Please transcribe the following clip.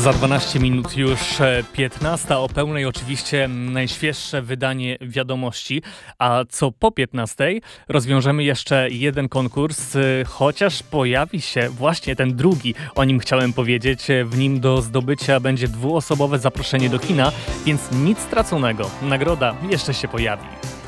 Za 12 minut już 15, o pełnej oczywiście najświeższe wydanie wiadomości, a co po 15 rozwiążemy jeszcze jeden konkurs, chociaż pojawi się właśnie ten drugi, o nim chciałem powiedzieć, w nim do zdobycia będzie dwuosobowe zaproszenie do kina, więc nic straconego, nagroda jeszcze się pojawi.